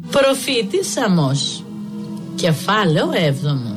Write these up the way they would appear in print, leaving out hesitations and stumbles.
Προφήτης Αμώς, κεφάλαιο 7.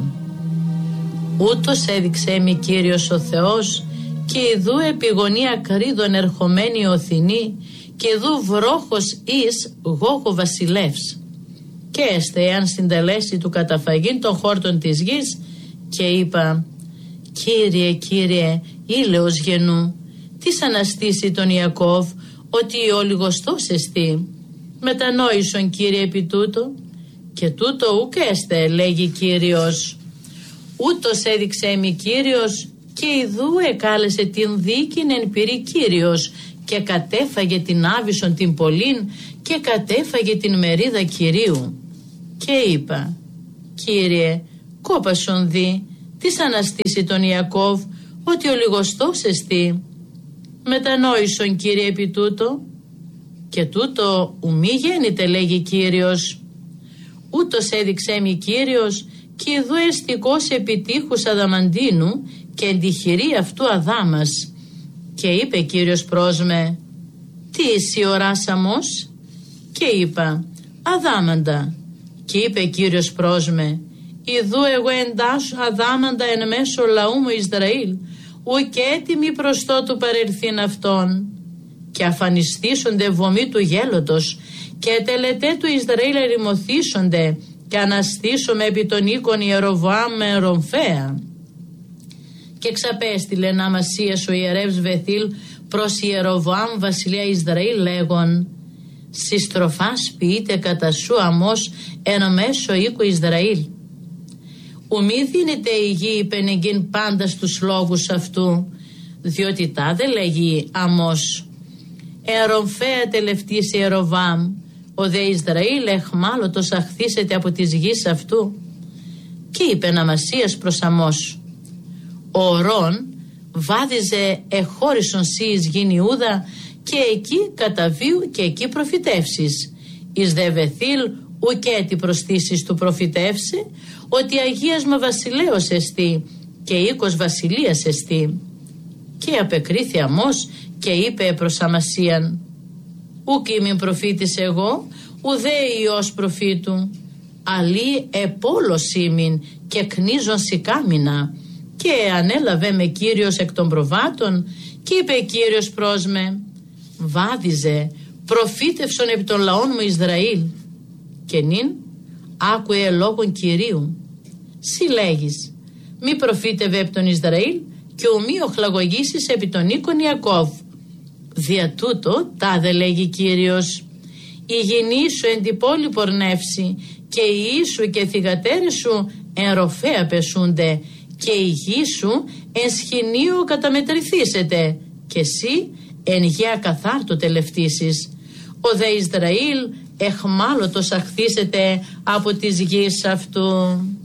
Ούτως έδειξε μη Κύριος ο Θεός, και ιδού επιγονία κρίδων ερχομένη οθηνή, και ιδού βρόχος εις Γόγο βασιλεύς. Και έστε εάν συντελέσει του καταφαγήν των χόρτων της γης, και είπα: Κύριε, Κύριε, ήλαιος γενού, τις αναστήσει τον Ιακώβ, ότι ο λιγοστός εστί. Μετανόησον, Κύριε, επί τούτο, και τούτο ουκ έστε, λέγει Κύριος. Ούτως έδειξε μη Κύριος, και ιδού εκάλεσε την δίκην εν πυρή Κύριος, και κατέφαγε την άβυσον την πολλήν, και κατέφαγε την μερίδα Κυρίου. Και είπα: Κύριε, κόπασον δι, τις αναστήσει τον Ιακώβ, ότι ο λιγοστός εστί. Μετανόησον, Κύριε, επί τούτο, και τούτο ουμή γέννηται, λέγει Κύριος. Ούτως έδειξε μη Κύριος, και ιδού εστικός επιτύχους αδαμαντίνου, και εν τη χειρή αυτού αδάμας. Και είπε Κύριος προς με: Τι εσύ οράς Αμώς? Και είπα: Αδάμαντα. Και είπε Κύριος προς με: Ιδού εγώ εντάσσω αδάμαντα εν μέσω λαού μου Ισραήλ, ουκ έτοιμοι προς το του παρελθύν αυτόν. Και αφανιστήσονται βωμοί του γέλωτος, και τελετέ του Ισραήλ ερημωθήσονται, και αναστήσουμε επί των οίκων Ιεροβοάμ με ρομφαία. Και ξαπέστειλε Αμασίας ο ιερεύς Βεθήλ προς Ιεροβοάμ βασιλεία Ισραήλ λέγον: Συστροφάς ποιείται κατά σου Αμώς εν μέσω οίκου Ισραήλ. Ουμή δίνεται η γη υπενεγγύν πάντα στους λόγους αυτού, διότι τάδε λέγει Αμώς: Ερομφαία τελευτής Ιεροβάμ, ο δε Ισραήλ εχμάλωτος αχθήσεται από της γης αυτού. Και είπε Αμασίας προς Αμώς: Ο Ρών βάδιζε εχώρισον σύ εις γην Ιούδα, και εκεί καταβίου και εκεί προφητεύσεις. Εις δε Βεθήλ ουκέτι προστήσεις του προφητεύσει, ότι αγίασμα βασιλέως εστί, και οίκος βασιλείας εστί. Και απεκρίθη Αμώς και είπε προς Αμασίαν: Ουκ ημιν προφήτης εγώ, ουδέ Υιός προφήτου, αλλή επόλος ήμιν και κνίζον σικάμινα. Και ανέλαβε με Κύριος εκ των προβάτων, και είπε Κύριος προς με: Βάδιζε, προφήτευσον επί των λαών μου Ισραήλ. Και νυν άκουε λόγων Κυρίου. Συ λέγεις: Μη προφήτευε επί τον Ισραήλ, και ουμή οχλαγωγήσεις επί των οίκων Ιακώβ. Δια τούτο τάδε λέγει Κύριος: Η γυνή σου εν την πόλη πορνεύσει, και οι ιοί σου και θυγατέρε σου εν ροφέα πεσούνται, και η γη σου εν σχοινίου καταμετρηθήσετε, και εσύ εν γη ακαθάρτου τελευτήσεις. Ο δε Ισραήλ εχμάλωτος αχθήσεται από της γης αυτού.